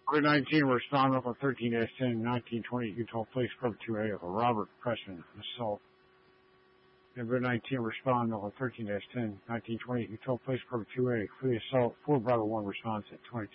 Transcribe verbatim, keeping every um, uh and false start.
Grid nineteen, respond local thirteen dash ten, nineteen twenty, Utah Police, Club two A, Robert Pressman, assault. Grid nineteen, respond local thirteen dash ten, nineteen twenty, Utah Police, Club two A, for the assault, four Bravo one response at twenty-two.